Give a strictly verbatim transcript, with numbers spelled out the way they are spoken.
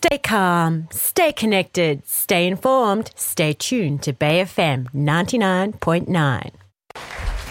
Stay calm, stay connected, stay informed, stay tuned to Bay F M ninety-nine point nine.